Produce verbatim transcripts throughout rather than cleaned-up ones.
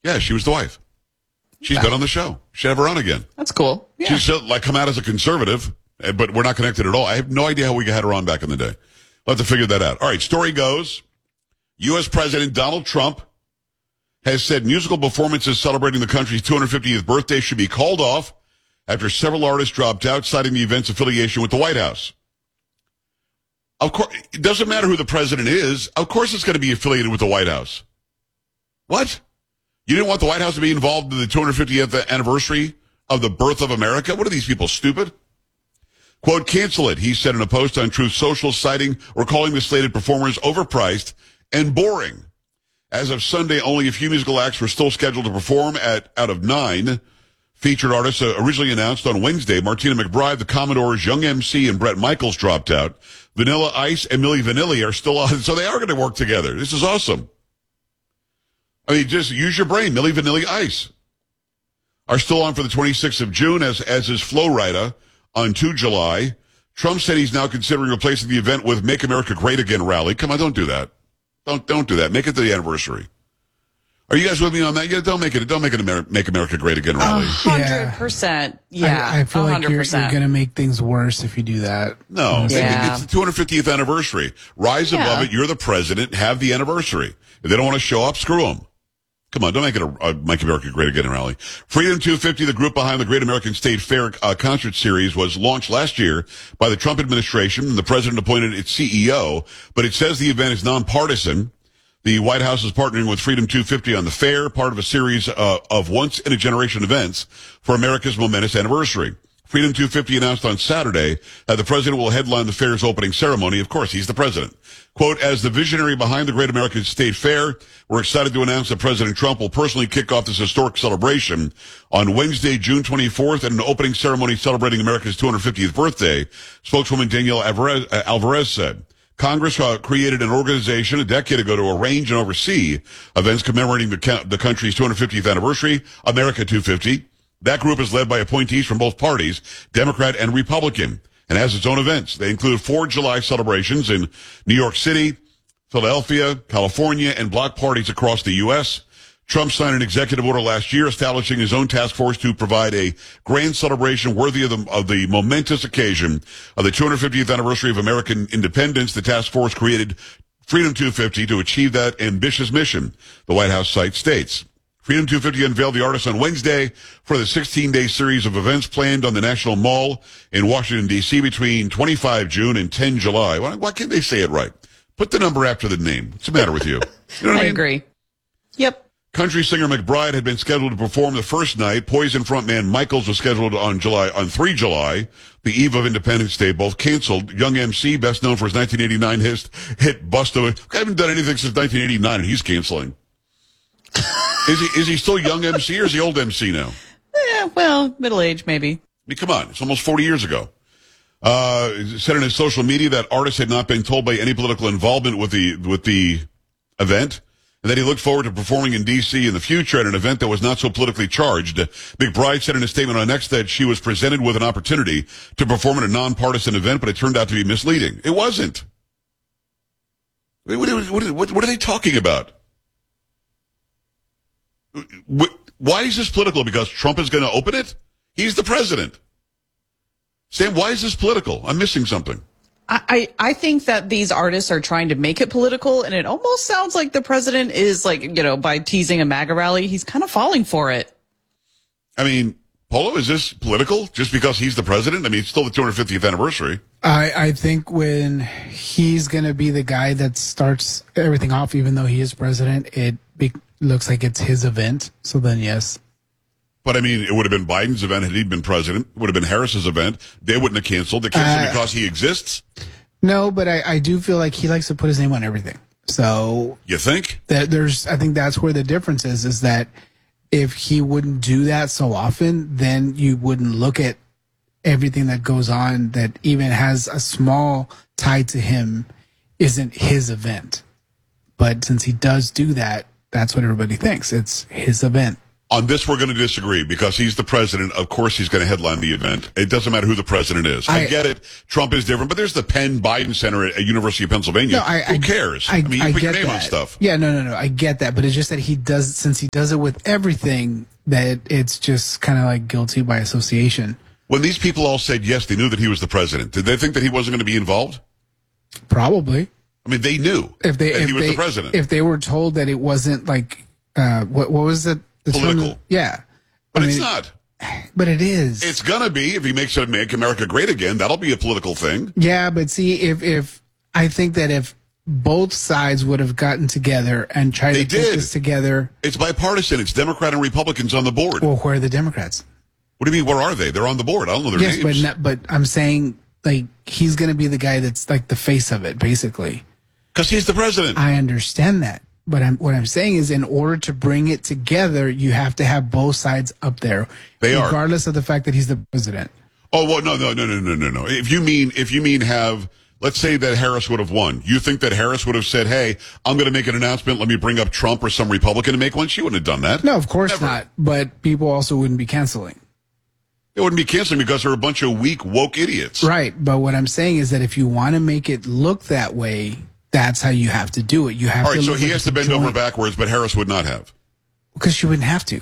Yeah, she was the wife. She's Wow. been on the show. Should have her on again. That's cool. Yeah. She's uh, like come out as a conservative, uh, but we're not connected at all. I have no idea how we had her on back in the day. We'll have to figure that out. All right, story goes, U S. President Donald Trump has said musical performances celebrating the country's two hundred fiftieth birthday should be called off after several artists dropped out, citing the event's affiliation with the White House. Of course, it doesn't matter who the president is. Of course it's going to be affiliated with the White House. What? You didn't want the White House to be involved in the two hundred fiftieth anniversary of the birth of America? What are these people, stupid? Quote, cancel it, he said in a post on Truth Social, citing or calling the slated performers overpriced and boring. As of Sunday, only a few musical acts were still scheduled to perform at out of nine. Featured artists uh, originally announced on Wednesday, Martina McBride, the Commodores, Young M C, and Bret Michaels dropped out. Vanilla Ice and Milli Vanilli are still on, so they are going to work together. This is awesome. I mean, just use your brain. Milli Vanilli Ice are still on for the twenty-sixth of June, as as is Flo Rida on two July. Trump said he's now considering replacing the event with Make America Great Again rally. Come on, don't do that. Don't don't do that. Make it the anniversary. Are you guys with me on that? Yeah, don't make it. Don't make it Amer- Make America Great Again rally. A hundred percent. Yeah, I, I feel like you're, you're percent. going to make things worse if you do that. No, Yeah. it's the two hundred fiftieth anniversary. Rise Yeah. above it. You're the president. Have the anniversary. If they don't want to show up, screw them. Come on, don't make it a, a Make America Great Again rally. Freedom two fifty, the group behind the Great American State Fair uh, concert series, was launched last year by the Trump administration. The president appointed its C E O, but it says the event is nonpartisan. The White House is partnering with Freedom two fifty on the fair, part of a series uh, of once-in-a-generation events for America's momentous anniversary. Freedom two fifty announced on Saturday that the president will headline the fair's opening ceremony. Of course, he's the president. Quote, as the visionary behind the Great American State Fair, we're excited to announce that President Trump will personally kick off this historic celebration on Wednesday, June twenty-fourth, at an opening ceremony celebrating America's two hundred fiftieth birthday, spokeswoman Danielle Alvarez, uh, Alvarez said. Congress uh, created an organization a decade ago to arrange and oversee events commemorating the, ca- the country's two hundred fiftieth anniversary, America two fifty. That group is led by appointees from both parties, Democrat and Republican, and has its own events. They include four July celebrations in New York City, Philadelphia, California, and block parties across the U S Trump signed an executive order last year establishing his own task force to provide a grand celebration worthy of the, of the momentous occasion of the two hundred fiftieth anniversary of American independence. The task force created Freedom two fifty to achieve that ambitious mission, the White House site states. Freedom two fifty unveiled the artists on Wednesday for the sixteen-day series of events planned on the National Mall in Washington, D C between twenty-fifth of June and tenth of July. Why, why can't they say it right? Put the number after the name. What's the matter with you? You know what I I mean? agree. Yep. Country singer McBride had been scheduled to perform the first night. Poison frontman Michaels was scheduled on July on the third of July, the eve of Independence Day. Both canceled. Young M C, best known for his nineteen eighty-nine hit, hit Busta. I haven't done anything since nineteen eighty-nine, and he's canceling. Is he is he still young M C or is he old M C now? Yeah, well, middle age maybe. I mean, come on. It's almost forty years ago. Uh, said in his social media that artists had not been told by any political involvement with the with the event, and that he looked forward to performing in D C in the future at an event that was not so politically charged. McBride said in a statement on X that she was presented with an opportunity to perform at a nonpartisan event, but it turned out to be misleading. It wasn't. What, what, what, what are they talking about? Why is this political? Because Trump is going to open it? He's the president. Sam, why is this political? I'm missing something. I, I I think that these artists are trying to make it political, and it almost sounds like the president is like, you know, by teasing a MAGA rally, he's kind of falling for it. I mean, Polo, is this political just because he's the president? I mean, it's still the two hundred fiftieth anniversary. I, I think when he's going to be the guy that starts everything off, even though he is president, it be, looks like it's his event. So then, yes. But, I mean, it would have been Biden's event had he been president. It would have been Harris's event. They wouldn't have canceled. They canceled Uh, because he exists? No, but I, I do feel like he likes to put his name on everything. So You think? that there's, I think that's where the difference is, is that if he wouldn't do that so often, then you wouldn't look at everything that goes on that even has a small tie to him isn't his event. But since he does do that, that's what everybody thinks. It's his event. On this, we're going to disagree because he's the president. Of course, he's going to headline the event. It doesn't matter who the president is. I, I get it. Trump is different, but there's the Penn Biden Center at, at University of Pennsylvania. No, I, who I, cares? I, I mean, you I put your get name that. on stuff. Yeah, no, no, no. I get that, but it's just that he does, since he does it with everything, that it's just kind of like guilty by association. When these people all said yes, they knew that he was the president. Did they think that he wasn't going to be involved? Probably. I mean, they knew If they, that if he was they, the president. If they were told that it wasn't like, uh, what, what was it? The Political. term? Yeah. But I it's mean, not. But it is. It's going to be, if he makes it Make America Great Again, that'll be a political thing. Yeah, but see, if, if, I think that if both sides would have gotten together and tried They to put did. this together. It's bipartisan. It's Democrat and Republicans on the board. Well, where are the Democrats? What do you mean, where are they? They're on the board. I don't know their Yes, names. but not, but I'm saying like he's going to be the guy that's like the face of it, basically. Because he's the president. I understand that, but I'm, what I'm saying is, in order to bring it together, you have to have both sides up there, They are. regardless of the fact that he's the president. Oh, well, no, no, no, no, no, no, no. If you mean, if you mean have, let's say that Harris would have won. You think that Harris would have said, hey, I'm going to make an announcement. Let me bring up Trump or some Republican to make one? She wouldn't have done that. No, of course Never. not. But people also wouldn't be canceling. They wouldn't be canceling because they're a bunch of weak, woke idiots. Right. But what I'm saying is that if you want to make it look that way, that's how you have to do it. You have All right, to so look he like has it's to a bend over joint. backwards, but Harris would not have. Because she wouldn't have to.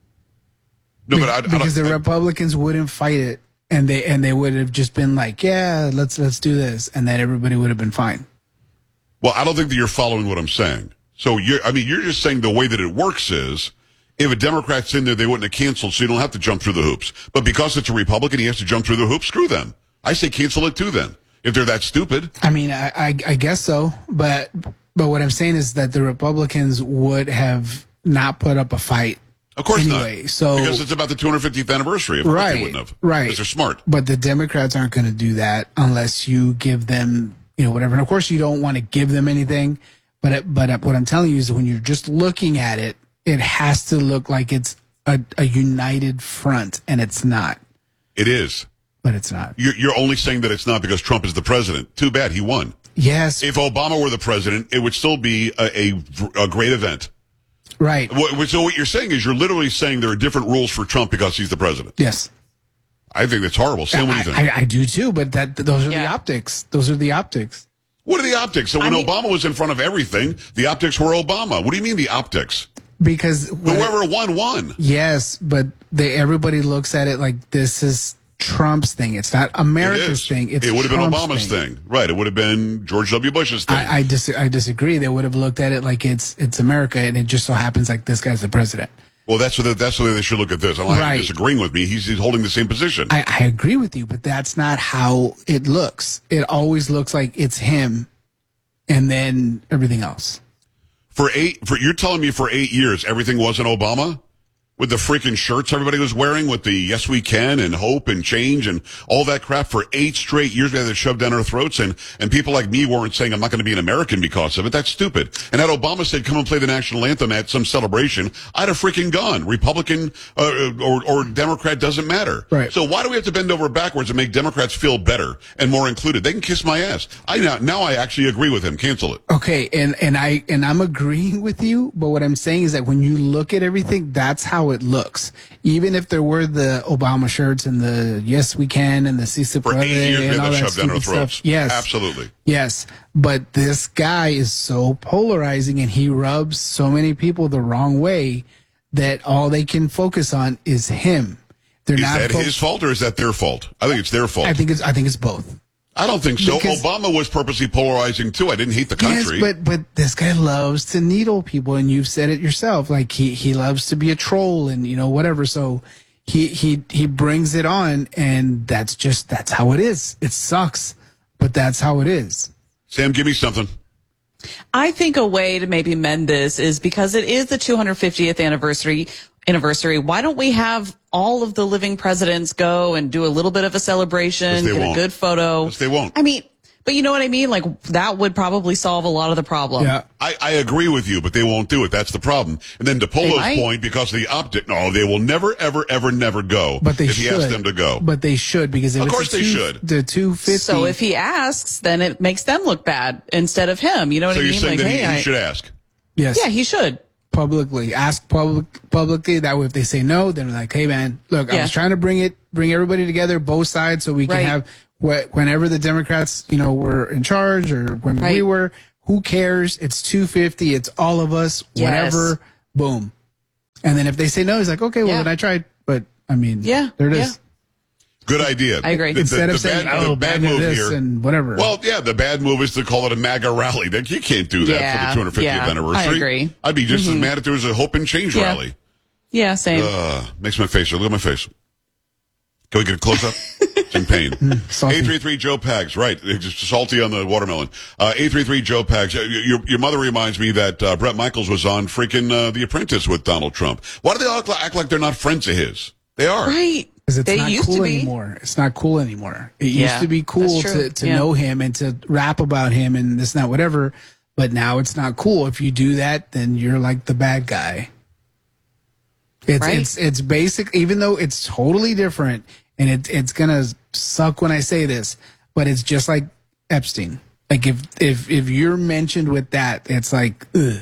No, but I, I because don't, the I, Republicans wouldn't fight it, and they and they would have just been like, yeah, let's let's do this, and then everybody would have been fine. well, I don't think that you're following what I'm saying. So you're, I mean, you're just saying the way that it works is, if a Democrat's in there, they wouldn't have canceled, so you don't have to jump through the hoops. But because it's a Republican, he has to jump through the hoops. Screw them. I say cancel it too. Then, if they're that stupid. I mean, I, I I guess so, but but what I'm saying is that the Republicans would have not put up a fight. Of course Anyway, not. so- because it's about the two hundred fiftieth anniversary. Of course Right, they wouldn't have. right. Because they're smart. But the Democrats aren't going to do that unless you give them, you know, whatever. And of course, you don't want to give them anything. But it, but what I'm telling you is, when you're just looking at it, it has to look like it's a, a united front, and it's not. It is. But it's not. You're, you're only saying that it's not because Trump is the president. Too bad he won. Yes, If Obama were the president, it would still be a, a, a great event. right. What, so what you're saying is you're literally saying there are different rules for Trump because he's the president. Yes, I think that's horrible. Sam, what do you I, think? I, I do too. But that those are the Yeah. optics. Those are the optics. What are the optics? So when I mean- Obama was in front of everything, the optics were Obama. What do you mean the optics? Because when- Whoever won, won. yes, but they everybody looks at it like this is Trump's thing. It's not It America's is. thing. It's it would have been Trump's Obama's thing. Right. It would have been George W. Bush's thing. I, I, dis- I disagree. They would have looked at it like it's it's America, and it just so happens like this guy's the president. well, that's what that's the way they should look at this. I don't have Right. you disagreeing with me. He's, he's holding the same position. I, I agree with you, but that's not how it looks. It always looks like it's him, and then everything else. For eight, for you're telling me for eight years everything wasn't Obama, with the freaking shirts everybody was wearing, with the "Yes We Can" and "Hope" and "Change" and all that crap for eight straight years. We had it shoved down our throats, and and people like me weren't saying I'm not going to be an American because of it. That's stupid. And had Obama said, "Come and play the national anthem" at some celebration, I'd have freaking gone. Republican uh, or or Democrat doesn't matter. Right. So why do we have to bend over backwards and make Democrats feel better and more included? They can kiss my ass. I now now I actually agree with him. Cancel it. Okay, and and I and I'm agreeing with you, but what I'm saying is that when you look at everything, that's how it looks. Even if there were the Obama shirts and the "Yes We Can" and the "Si se For puede" eight years, we and had all that that shoved down our stupid throats. stuff, yes, Absolutely. yes. But this guy is so polarizing, and he rubs so many people the wrong way that all they can focus on is him. They're Is not. that fo- his fault or is that their fault? I think it's their fault. I think it's. I think it's both. I don't think so. Because- Obama was purposely polarizing too. I didn't hate the country. Yes, but but this guy loves to needle people, and you've said it yourself. Like he he loves to be a troll, and you know whatever. So he he he brings it on, and that's just that's how it is. It sucks, but that's how it is. Sam, give me something. I think a way to maybe mend this is because it is the two hundred fiftieth anniversary anniversary. Why don't we have all of the living presidents go and do a little bit of a celebration, Yes, they get won't. a good photo? Yes, they won't. I mean, but you know what I mean? Like that would probably solve a lot of the problem. Yeah. I, I agree with you, but they won't do it. That's the problem. And then to They Polo's might. point, because of the optic, no, they will never, ever, ever, never go. But they if should. he asks them to go. But they should because if Of it's course a they two- should. The two fifty. So if he asks, then it makes them look bad instead of him. You know what so I you're mean? saying Like, that he, hey, he uh, I- should ask. yes, yeah, he should. publicly. Ask public publicly. That way, if they say no, then we're like, hey man, look, I Yeah. was trying to bring it, bring everybody together, both sides, so we can Right. have wh- whenever the Democrats, you know, were in charge or when Right. we were. Who cares? It's two fifty. It's all of us. Yes. Whatever. Boom. And then if they say no, he's like, okay, well Yeah. then I tried. But I mean, Yeah. there it Yeah. is. Good idea. I agree. The, the, Instead the of saying, bad, oh, the bad bad move this here. and whatever. Well, yeah, the bad move is to call it a MAGA rally. That you can't do that Yeah, for the two hundred fiftieth yeah, anniversary. I agree. I'd be just as mad if there was a Hope and Change Yeah. rally. Yeah, same. Uh, makes my face hurt. Look at my face. Can we get a close up? It's in pain. salty. eight three three Joe Pags. Right. It's just salty on the watermelon. Uh, eight three three Joe Pags. Uh, Your, your mother reminds me that uh, Brett Michaels was on freaking uh, The Apprentice with Donald Trump. Why do they all act like, act like they're not friends of his? They are. Right. Because it's They not used cool to be. anymore. It's not cool anymore. It Yeah, used to be cool that's true. to, to Yeah. know him and to rap about him and this and that, whatever. But now it's not cool. If you do that, then you're like the bad guy. It's Right. it's it's basic, even though it's totally different, and it it's gonna suck when I say this, but it's just like Epstein. Like if if if you're mentioned with that, it's like ugh.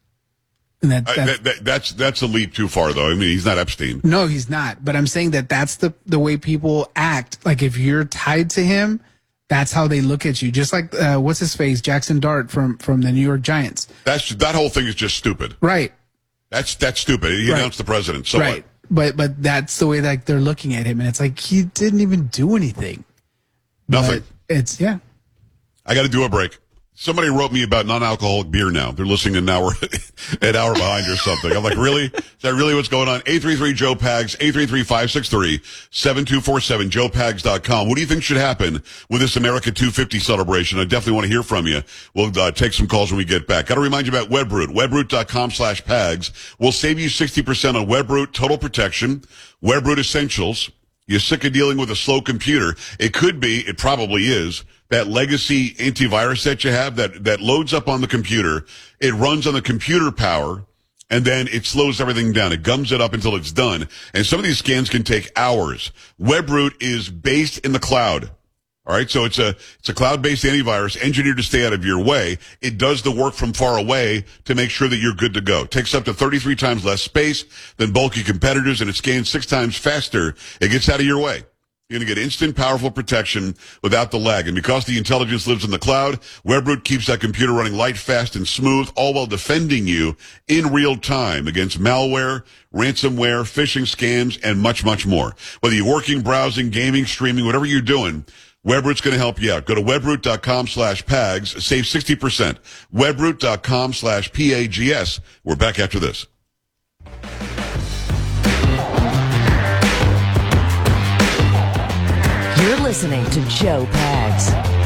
And that, I, that that, that that's that's a leap too far, though. I mean, he's not Epstein. no, he's not. But I'm saying that that's the the way people act. Like if you're tied to him, that's how they look at you. Just like uh, what's his face, Jackson Dart from from the New York Giants. That's that whole thing is just stupid. Right, That's that's stupid. He Right. announced the president. So right. But but that's the way like they're looking at him, and it's like he didn't even do anything. what? Nothing. But it's yeah. I got to do a break. Somebody wrote me about non-alcoholic beer now. They're listening an hour, an hour behind or something. I'm like, really? Is that really what's going on? eight three three Joe Pags, eight three three, five six three, seven two four seven, joe pags dot com. What do you think should happen with this America two fifty celebration? I definitely want to hear from you. We'll uh, take some calls when we get back. Got to remind you about Webroot, webroot dot com slash pags. We'll save you sixty percent on Webroot Total Protection, Webroot Essentials. You're sick of dealing with a slow computer. It could be, it probably is, that legacy antivirus that you have that, that loads up on the computer. It runs on the computer power, and then it slows everything down. It gums it up until it's done. And some of these scans can take hours. Webroot is based in the cloud. All right, so it's a it's a cloud-based antivirus engineered to stay out of your way. It does the work from far away to make sure that you're good to go. It takes up to thirty-three times less space than bulky competitors, and it scans six times faster. It gets out of your way. You're going to get instant, powerful protection without the lag. And because the intelligence lives in the cloud, Webroot keeps that computer running light, fast, and smooth, all while defending you in real time against malware, ransomware, phishing scams, and much, much more. Whether you're working, browsing, gaming, streaming, whatever you're doing, Webroot's going to help you out. Go to webroot dot com slash pags. Save sixty percent. webroot dot com slash P A G S. We're back after this. You're listening to Joe Pags.